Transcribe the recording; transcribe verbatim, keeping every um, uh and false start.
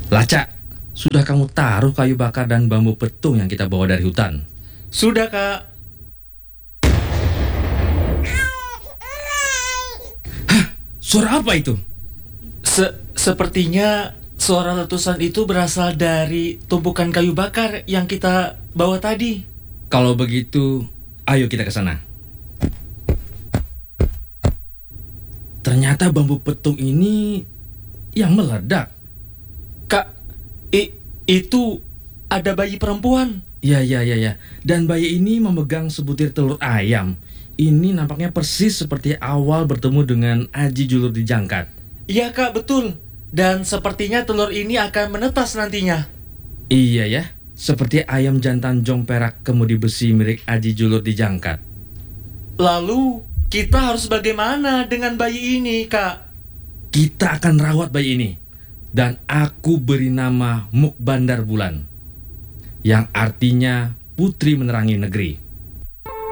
Lacak, sudah kamu taruh kayu bakar dan bambu petung yang kita bawa dari hutan? Sudah, Kak. Suara apa itu? Se Sepertinya suara letusan itu berasal dari tumpukan kayu bakar yang kita bawa tadi. Kalau begitu, ayo kita ke sana. Ternyata bambu petung ini yang meledak. Kak, i itu ada bayi perempuan. Ya, ya, ya, ya. Dan bayi ini memegang sebutir telur ayam. Ini nampaknya persis seperti awal bertemu dengan Aji Julur di Jangkat. Iya, Kak, betul. Dan sepertinya telur ini akan menetas nantinya. Iya ya, seperti ayam jantan jong perak kemudi besi milik Aji Julur di Jangkat. Lalu, kita harus bagaimana dengan bayi ini, Kak? Kita akan rawat bayi ini. Dan aku beri nama Muk Bandar Bulan, yang artinya putri menerangi negeri.